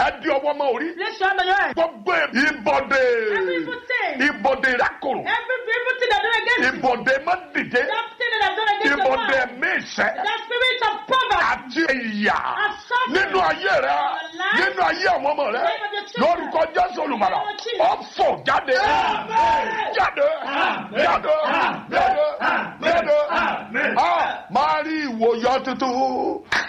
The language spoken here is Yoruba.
di ọwọ́ mọ́ orí. Place your hand on your head. Gbogbo ìbọ̀dé. Every evil thing. Ìbọ̀dé rákòrò. Every evil thing that done against you. Ìbọ̀dé má dìde. That thing that done against your Ìbọ̀dé life. mí ìṣẹ́. That spirit of poverty. Àti ìyà. And suffering. Nínú ayé rẹ. Nínú ayé àwọn ọmọ rẹ. Lórúkọ Jésù Olùgbàlà. Ó fò jáde. Jáde. Jáde. Jáde. Jáde. Máa rí ìwòyọ tuntun.